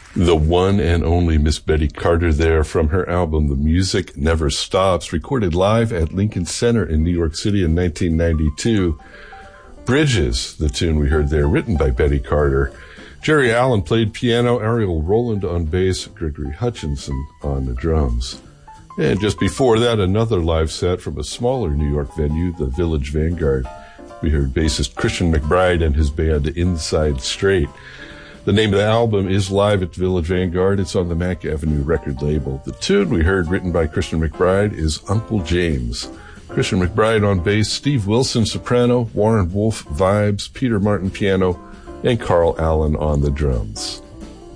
The one and only Miss Betty Carter there from her album The Music Never Stops, recorded live at Lincoln Center in New York City in 1992. Bridges, the tune we heard there, written by Betty Carter. Jerry Allen played piano, Ariel Rowland on bass, Gregory Hutchinson on the drums. And just before that, another live set from a smaller New York venue, the Village Vanguard. We heard bassist Christian McBride and his band Inside Straight. The name of the album is Live at Village Vanguard. It's on the Mack Avenue record label. The tune we heard, written by Christian McBride, is Uncle James. Christian McBride on bass, Steve Wilson soprano, Warren Wolf vibes, Peter Martin piano, and Carl Allen on the drums.